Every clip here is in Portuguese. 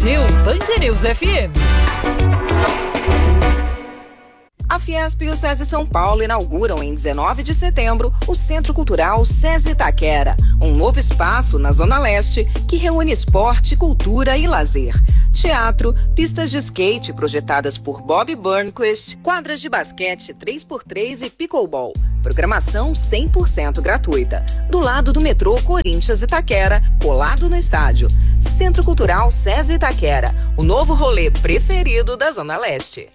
Curtiu Band News FM. A Fiesp e o SESI São Paulo inauguram em 19 de setembro o Centro Cultural SESI Itaquera, um novo espaço na Zona Leste que reúne esporte, cultura e lazer. Teatro, pistas de skate projetadas por Bob Burnquist, quadras de basquete 3x3 e pickleball. Programação 100% gratuita. Do lado do metrô Corinthians Itaquera, colado no estádio. Centro Cultural SESI Itaquera, o novo rolê preferido da Zona Leste.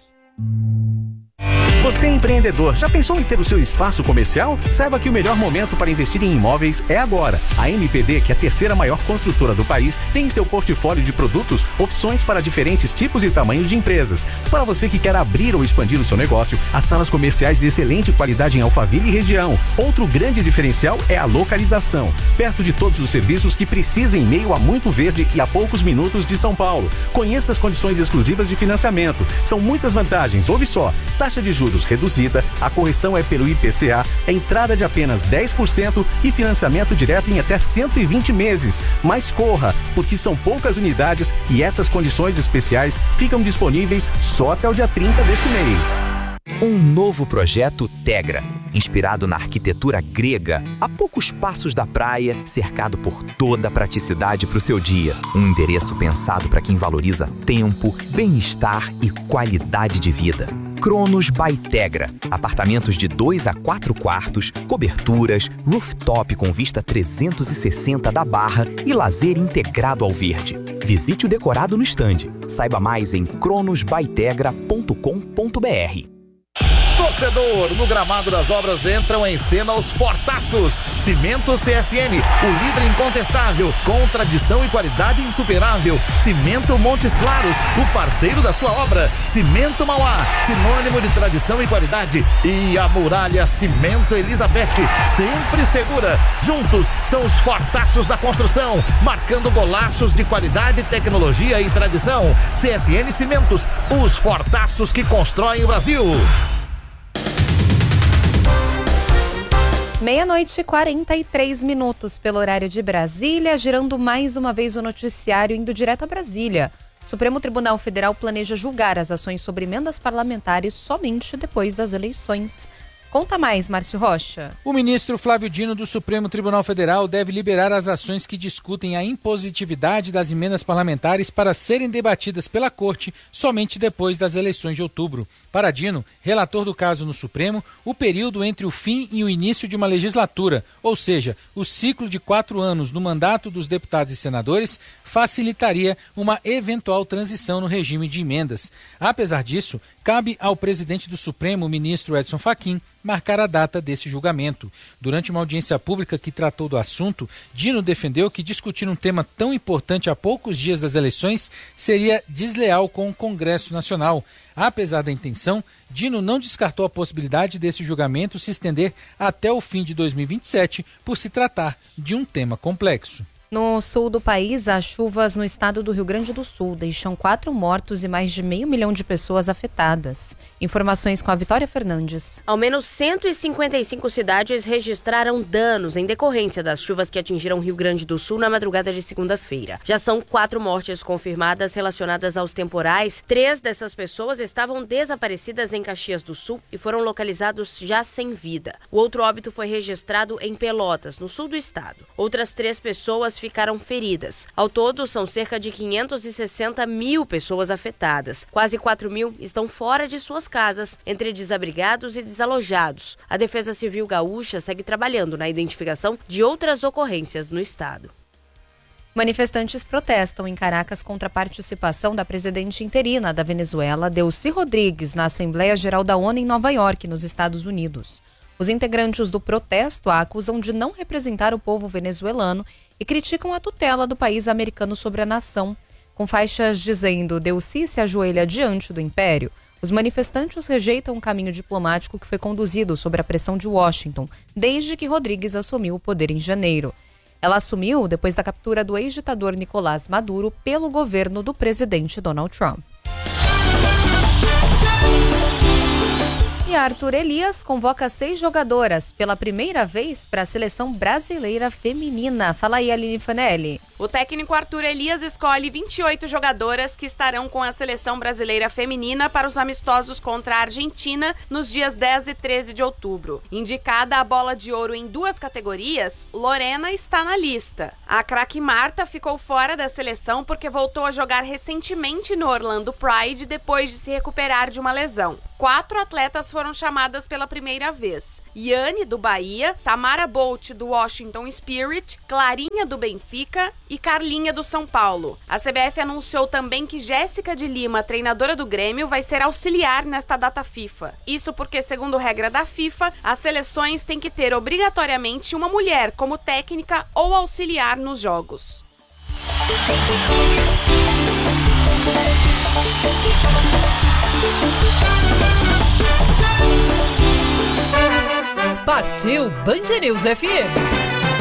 Você é empreendedor, já pensou em ter o seu espaço comercial? Saiba que o melhor momento para investir em imóveis é agora. A MPD, que é a terceira maior construtora do país, tem em seu portfólio de produtos opções para diferentes tipos e tamanhos de empresas. Para você que quer abrir ou expandir o seu negócio, as salas comerciais de excelente qualidade em Alphaville e região. Outro grande diferencial é a localização. Perto de todos os serviços que precisa em meio a muito verde e a poucos minutos de São Paulo. Conheça as condições exclusivas de financiamento. São muitas vantagens, ouve só. Taxa de juros reduzida, a correção é pelo IPCA, entrada de apenas 10% e financiamento direto em até 120 meses. Mas corra, porque são poucas unidades e essas condições especiais ficam disponíveis só até o dia 30 desse mês. Um novo projeto Tegra, inspirado na arquitetura grega, a poucos passos da praia, cercado por toda a praticidade para o seu dia. Um endereço pensado para quem valoriza tempo, bem-estar e qualidade de vida. Cronos by Tegra. Apartamentos de 2 a 4 quartos, coberturas, rooftop com vista 360 da Barra e lazer integrado ao verde. Visite o decorado no estande. Saiba mais em cronosbytegra.com.br. Torcedor, no gramado das obras entram em cena os fortaços. Cimento CSN, o líder incontestável, com tradição e qualidade insuperável. Cimento Montes Claros, o parceiro da sua obra. Cimento Mauá, sinônimo de tradição e qualidade. E a Muralha Cimento Elizabeth, sempre segura. Juntos são os fortaços da construção, marcando golaços de qualidade, tecnologia e tradição. CSN Cimentos, os fortaços que constroem o Brasil. 00:43 pelo horário de Brasília, girando mais uma vez o noticiário indo direto a Brasília. Supremo Tribunal Federal planeja julgar as ações sobre emendas parlamentares somente depois das eleições. Conta mais, Márcio Rocha. O ministro Flávio Dino do Supremo Tribunal Federal deve liberar as ações que discutem a impositividade das emendas parlamentares para serem debatidas pela Corte somente depois das eleições de outubro. Para Dino, relator do caso no Supremo, o período entre o fim e o início de uma legislatura, ou seja, o ciclo de 4 anos no mandato dos deputados e senadores, facilitaria uma eventual transição no regime de emendas. Apesar disso, cabe ao presidente do Supremo, o ministro Edson Fachin, marcar a data desse julgamento. Durante uma audiência pública que tratou do assunto, Dino defendeu que discutir um tema tão importante a poucos dias das eleições seria desleal com o Congresso Nacional. Apesar da intenção, Dino não descartou a possibilidade desse julgamento se estender até o fim de 2027, por se tratar de um tema complexo. No sul do país, as chuvas no estado do Rio Grande do Sul deixam 4 mortos e mais de 500 mil de pessoas afetadas. Informações com a Vitória Fernandes. Ao menos 155 cidades registraram danos em decorrência das chuvas que atingiram o Rio Grande do Sul na madrugada de segunda-feira. Já são 4 mortes confirmadas relacionadas aos temporais. 3 dessas pessoas estavam desaparecidas em Caxias do Sul e foram localizados já sem vida. O outro óbito foi registrado em Pelotas, no sul do estado. Outras 3 pessoas ficaram feridas. Ao todo, são cerca de 560 mil pessoas afetadas. Quase 4 mil estão fora de suas casas, entre desabrigados e desalojados. A Defesa Civil Gaúcha segue trabalhando na identificação de outras ocorrências no estado. Manifestantes protestam em Caracas contra a participação da presidente interina da Venezuela, Delcy Rodrigues, na Assembleia Geral da ONU em Nova York, nos Estados Unidos. Os integrantes do protesto a acusam de não representar o povo venezuelano e criticam a tutela do país americano sobre a nação. Com faixas dizendo "Delcy se ajoelha diante do império", os manifestantes rejeitam o caminho diplomático que foi conduzido sob a pressão de Washington desde que Rodrigues assumiu o poder em janeiro. Ela assumiu depois da captura do ex-ditador Nicolás Maduro pelo governo do presidente Donald Trump. E Arthur Elias convoca 6 jogadoras pela primeira vez para a seleção brasileira feminina. Fala aí, Aline Fanelli. O técnico Arthur Elias escolhe 28 jogadoras que estarão com a seleção brasileira feminina para os amistosos contra a Argentina nos dias 10 e 13 de outubro. Indicada a bola de ouro em 2 categorias, Lorena está na lista. A craque Marta ficou fora da seleção porque voltou a jogar recentemente no Orlando Pride depois de se recuperar de uma lesão. 4 atletas foram chamadas pela primeira vez: Yane, do Bahia, Tamara Bolt, do Washington Spirit, Clarinha, do Benfica e Carlinha, do São Paulo. A CBF anunciou também que Jéssica de Lima, treinadora do Grêmio, vai ser auxiliar nesta data FIFA. Isso porque, segundo regra da FIFA, as seleções têm que ter obrigatoriamente uma mulher como técnica ou auxiliar nos jogos. Partiu Band News FM.